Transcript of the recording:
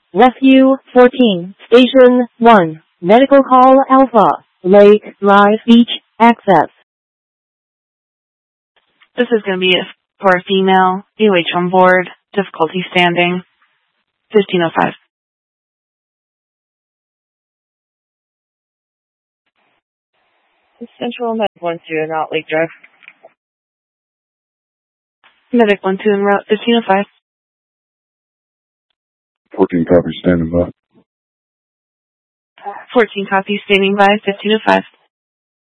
Rescue 14, Station 1, Medical Call Alpha, Lake Drive Beach, Access. This is going to be for a female, UH on board, difficulty standing, 1505. Central Medic 1-2 and out Lake Drive. Medic 1-2 en route, 1505. 14 copy, standing by. 14 copy, standing by, 1505.